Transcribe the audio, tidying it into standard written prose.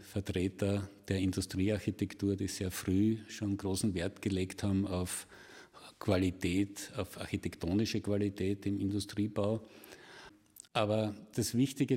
Vertreter der Industriearchitektur, die sehr früh schon großen Wert gelegt haben auf Qualität, auf architektonische Qualität im Industriebau. Aber das Wichtige